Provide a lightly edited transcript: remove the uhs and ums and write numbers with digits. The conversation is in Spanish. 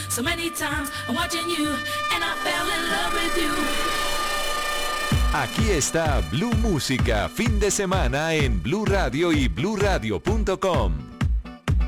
so many times I'm watching you and I fell in love with you. Aquí está Blue Música, fin de semana en Blue Radio y BlueRadio.com.